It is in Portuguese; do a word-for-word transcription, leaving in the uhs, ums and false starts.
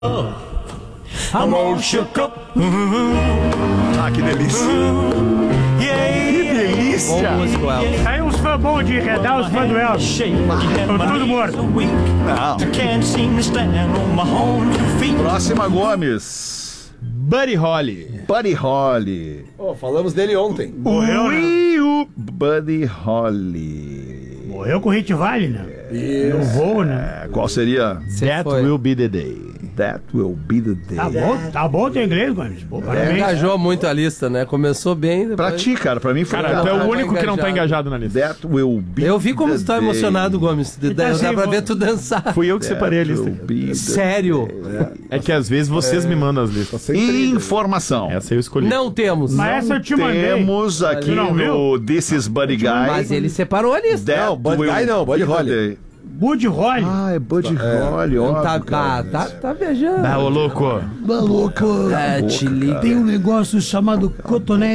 I'm all shook up. Ah, que delícia. Que delícia. Aí uns fãs bons de enredar os fãs do Elvis. Estão tudo morto. Não. Próxima, Gomes. Buddy Holly. Buddy Holly. Oh, falamos dele ontem. Morreu, né? Ui, Buddy Holly. Morreu com o Hit Valley, né? No voo, né? É, qual seria? That foi. will be the day. That will be the day. Tá bom, tá bom teu inglês, Gomes. Pô, parabéns. Engajou muito a lista, né? Começou bem. Depois... Pra ti, cara, pra mim foi. Cara, tu é tá o único que não tá engajado engajado. na lista. That will be Eu vi como the você tá day. emocionado, Gomes. Dá, tá dá assim, pra vou- ver tu dançar. Fui eu que separei a That lista. will be the Sério? É que às vezes vocês me mandam as listas. Informação. Essa eu escolhi. Não temos. Mas essa eu te mandei. Temos aqui Tu não no This is Buddy Guy. Mas ele separou a lista. That Não, Buddy will Guy não, Buddy be the Holly. day. Bud Holly. Ah, é Buddy Holly, Não ó. tá, tá, tá, tá viajando. Ah, ô louco. Maluco. É, te liga. Tem um negócio chamado cotonete.